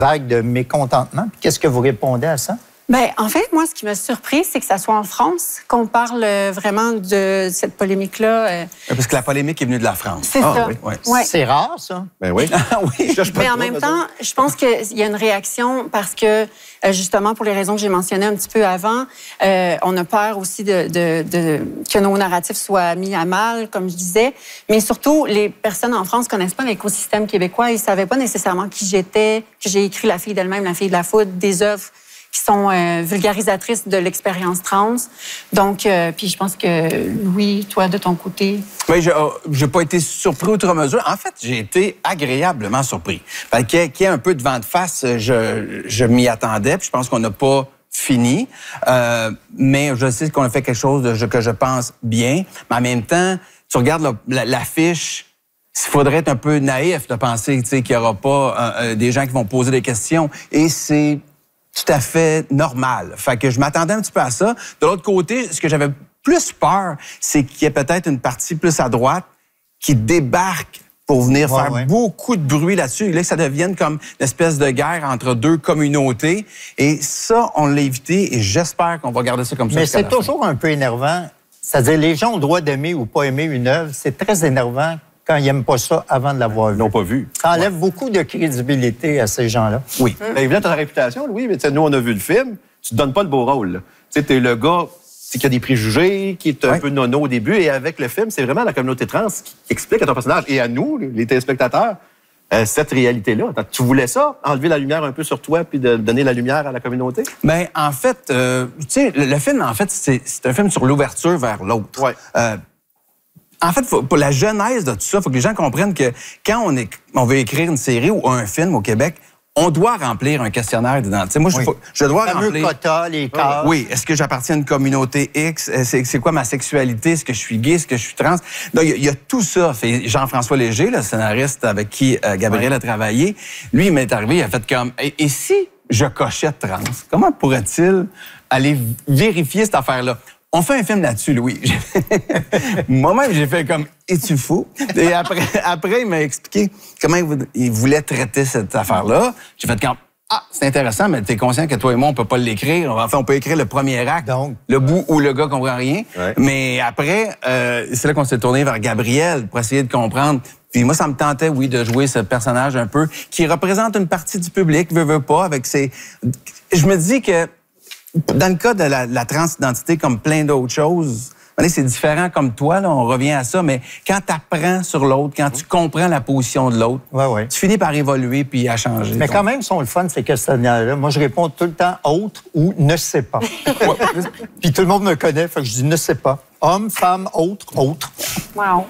vague de mécontentement. Qu'est-ce que vous répondez à ça? Bien, en fait, moi, ce qui m'a surpris, c'est que ça soit en France qu'on parle vraiment de cette polémique-là. Parce que la polémique est venue de la France. C'est ça. Oui, oui. Ouais. C'est rare, ça. Ben oui. Oui. Mais en même temps, je pense qu'il y a une réaction parce que, justement, pour les raisons que j'ai mentionnées un petit peu avant, on a peur aussi que nos narratifs soient mis à mal, comme je disais. Mais surtout, les personnes en France ne connaissent pas l'écosystème québécois. Ils ne savaient pas nécessairement qui j'étais, que j'ai écrit La fille d'elle-même, La fille de la foudre, des œuvres qui sont vulgarisatrices de l'expérience trans. Donc, puis je pense que, Louis, toi, de ton côté... Oui, je n'ai pas été surpris outre mesure. En fait, j'ai été agréablement surpris. Qu'il y ait un peu de vent de face, je m'y attendais, puis je pense qu'on n'a pas fini. Mais je sais qu'on a fait quelque chose que je pense bien. Mais en même temps, tu regardes l'affiche, il faudrait être un peu naïf de penser qu'il n'y aura pas des gens qui vont poser des questions. Et c'est tout à fait normal. Fait que je m'attendais un petit peu à ça. De l'autre côté, ce que j'avais plus peur, c'est qu'il y ait peut-être une partie plus à droite qui débarque pour venir faire beaucoup de bruit là-dessus. Et là, que ça devienne comme une espèce de guerre entre deux communautés. Et ça, on l'a évité et j'espère qu'on va garder ça comme ça. Mais c'est toujours un peu énervant. C'est-à-dire, les gens ont le droit d'aimer ou pas aimer une œuvre. C'est très énervant quand ils n'aiment pas ça avant de l'avoir vu. Ils l'ont pas vu. Ça enlève beaucoup de crédibilité à ces gens-là. Oui. Mais évidemment, tu as la réputation, Louis, mais nous, on a vu le film. Tu te donnes pas le beau rôle. Tu es le gars qui a des préjugés, qui est un peu nono au début. Et avec le film, c'est vraiment la communauté trans qui explique à ton personnage et à nous, les téléspectateurs, cette réalité-là. Tu voulais ça, enlever la lumière un peu sur toi puis de donner la lumière à la communauté? Bien, en fait, tu sais, le film, en fait, c'est un film sur l'ouverture vers l'autre. Ouais. En fait, pour la genèse de tout ça, il faut que les gens comprennent que quand on veut écrire une série ou un film au Québec, on doit remplir un questionnaire d'identité. Moi, je dois remplir... Le quota, les cases. Oui. Est-ce que j'appartiens à une communauté X? C'est quoi ma sexualité? Est-ce que je suis gay? Est-ce que je suis trans? Donc, il y a tout ça. Jean-François Léger, le scénariste avec qui Gabriel a travaillé, lui, il m'est arrivé, il a fait comme... Et si je cochais trans? Comment pourrait-il aller vérifier cette affaire-là? On fait un film là-dessus, Louis. Moi-même, j'ai fait comme « Es-tu fou? » Et après, il m'a expliqué comment il voulait traiter cette affaire-là. J'ai fait comme « Ah, c'est intéressant, mais t'es conscient que toi et moi, on peut pas l'écrire. Enfin, on peut écrire le premier acte, donc, le bout où le gars comprend rien. Ouais. Mais après, c'est là qu'on s'est tourné vers Gabriel pour essayer de comprendre. Puis moi, ça me tentait, oui, de jouer ce personnage un peu qui représente une partie du public, veut pas, avec ses... Je me dis que dans le cas de la transidentité, comme plein d'autres choses, c'est différent comme toi, là, on revient à ça, mais quand tu apprends sur l'autre, quand tu comprends la position de l'autre, tu finis par évoluer puis à changer. Mais quand même, sont le fun, ces questionnaires-là. Moi, je réponds tout le temps « autre » ou « ne sais pas ». Puis tout le monde me connaît, fait que je dis « ne sais pas ». Homme, femme, autre, autre. Wow!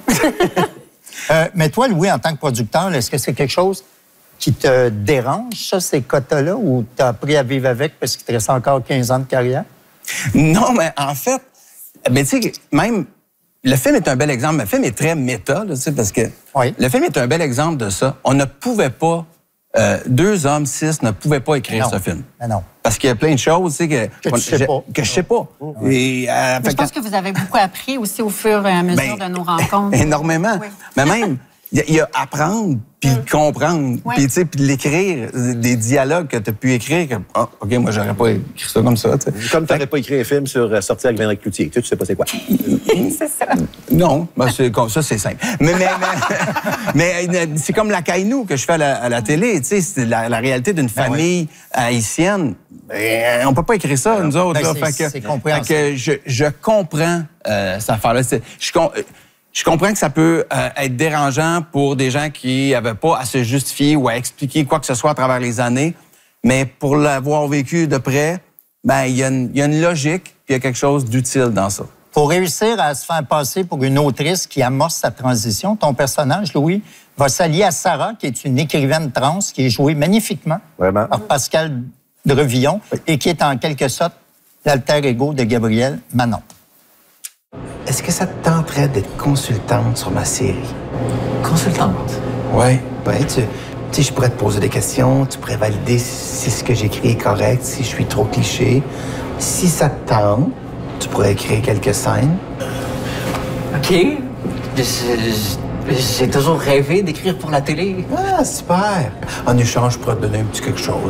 Mais toi, Louis, en tant que producteur, est-ce que c'est quelque chose qui te dérange, ça, ces quotas-là, ou tu as appris à vivre avec parce qu'il te reste encore 15 ans de carrière? Non, mais en fait, tu sais, même, le film est un bel exemple. Le film est très méta, tu sais, parce que le film est un bel exemple de ça. On ne pouvait pas, deux hommes, cis, ne pouvaient pas écrire ce film. Mais non. Parce qu'il y a plein de choses, tu sais, que je sais pas. Que je sais pas. Et, je pense que vous avez beaucoup appris aussi au fur et à mesure de nos rencontres. Énormément. Oui. Mais même, il y a apprendre, puis comprendre, puis tu sais, puis l'écrire, des dialogues que tu as pu écrire, que, OK, moi, j'aurais pas écrit ça comme ça, tu sais. Comme tu n'aurais pas écrit un film sur Sortir avec Véronique Cloutier. Tu sais pas c'est quoi. C'est ça. Non, c'est comme ça, c'est simple. Mais c'est comme la Kaïnou que je fais à la télé, tu sais, c'est la réalité d'une famille haïtienne. On peut pas écrire ça, nous autres. C'est compréhensible. Fait que je comprends cette affaire-là. Je comprends que ça peut être dérangeant pour des gens qui n'avaient pas à se justifier ou à expliquer quoi que ce soit à travers les années, mais pour l'avoir vécu de près, ben il y a une logique, puis il y a quelque chose d'utile dans ça. Pour réussir à se faire passer pour une autrice qui amorce sa transition, ton personnage, Louis, va s'allier à Sarah, qui est une écrivaine trans, qui est jouée magnifiquement par Pascal Drevillon et qui est en quelque sorte l'alter ego de Gabriel Manon. Est-ce que ça te tenterait d'être consultante sur ma série? Consultante? Oui. Ben, tu sais, je pourrais te poser des questions, tu pourrais valider si ce que j'écris est correct, si je suis trop cliché. Si ça te tente, tu pourrais écrire quelques scènes. OK. J'ai toujours rêvé d'écrire pour la télé. Ah, super. En échange, je pourrais te donner un petit quelque chose.